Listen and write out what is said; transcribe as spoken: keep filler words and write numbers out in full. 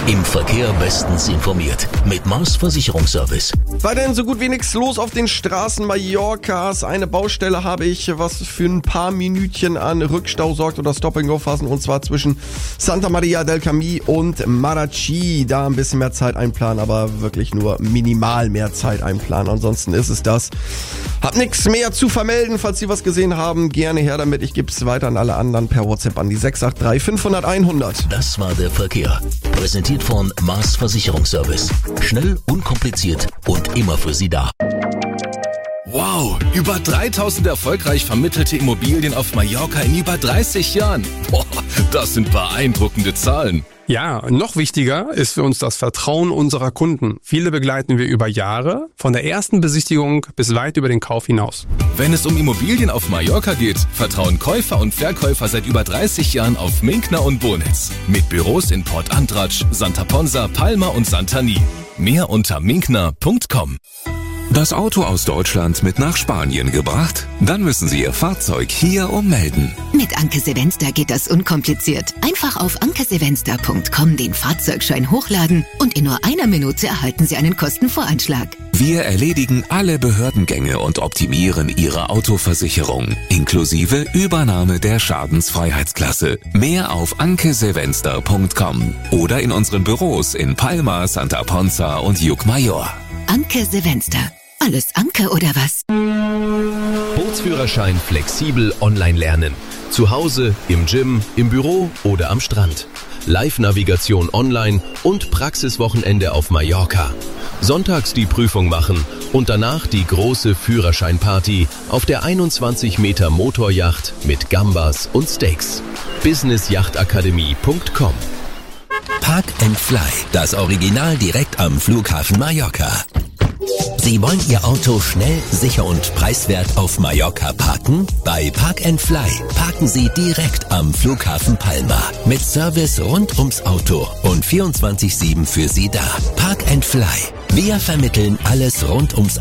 Im Verkehr bestens informiert mit Mars Versicherungsservice. Weiterhin so gut wie nichts los auf den Straßen Mallorcas. Eine Baustelle habe ich, was für ein paar Minütchen an Rückstau sorgt oder Stop-and-Go-Phasen, und zwar zwischen Santa Maria del Camí und Marratxí. Da ein bisschen mehr Zeit einplanen, aber wirklich nur minimal mehr Zeit einplanen. Ansonsten ist es das. Hab nichts mehr zu vermelden. Falls Sie was gesehen haben, gerne her damit. Ich gebe es weiter an alle anderen per WhatsApp an die sechs acht drei fünfhundert einhundert. Das war der Verkehr. Präsentiert von Mars Versicherungsservice. Schnell, unkompliziert und immer für Sie da. Wow, über dreitausend erfolgreich vermittelte Immobilien auf Mallorca in über dreißig Jahren. Boah, das sind beeindruckende Zahlen. Ja, noch wichtiger ist für uns das Vertrauen unserer Kunden. Viele begleiten wir über Jahre, von der ersten Besichtigung bis weit über den Kauf hinaus. Wenn es um Immobilien auf Mallorca geht, vertrauen Käufer und Verkäufer seit über dreißig Jahren auf Minkner und Bonitz. Mit Büros in Port Antratsch, Santa Ponsa, Palma und Santani. Mehr unter minkner punkt com. Das Auto aus Deutschland mit nach Spanien gebracht? Dann müssen Sie Ihr Fahrzeug hier ummelden. Mit Anke Sevenster geht das unkompliziert. Einfach auf anke sevenster punkt com den Fahrzeugschein hochladen und in nur einer Minute erhalten Sie einen Kostenvoranschlag. Wir erledigen alle Behördengänge und optimieren Ihre Autoversicherung, inklusive Übernahme der Schadensfreiheitsklasse. Mehr auf anke sevenster punkt com oder in unseren Büros in Palma, Santa Ponsa und Llucmajor. Anke Sevenster. Alles Anke oder was? Bootsführerschein flexibel online lernen. Zu Hause, im Gym, im Büro oder am Strand. Live-Navigation online und Praxiswochenende auf Mallorca. Sonntags die Prüfung machen und danach die große Führerscheinparty auf der einundzwanzig Meter Motoryacht mit Gambas und Steaks. business yacht akademie punkt com. Park and Fly, das Original direkt am Flughafen Mallorca. Sie wollen Ihr Auto schnell, sicher und preiswert auf Mallorca parken? Bei Park and Fly parken Sie direkt am Flughafen Palma. Mit Service rund ums Auto und vierundzwanzig sieben für Sie da. Park and Fly. Wir vermitteln alles rund ums